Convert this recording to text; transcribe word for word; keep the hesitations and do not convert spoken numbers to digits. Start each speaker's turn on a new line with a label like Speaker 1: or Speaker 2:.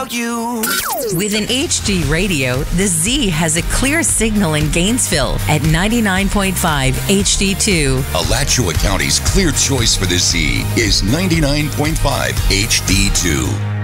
Speaker 1: about you.
Speaker 2: With an H D radio, the Z has a clear signal in Gainesville at ninety-nine point five H D two.
Speaker 3: Alachua County's clear choice for the Z is ninety-nine point five H D two.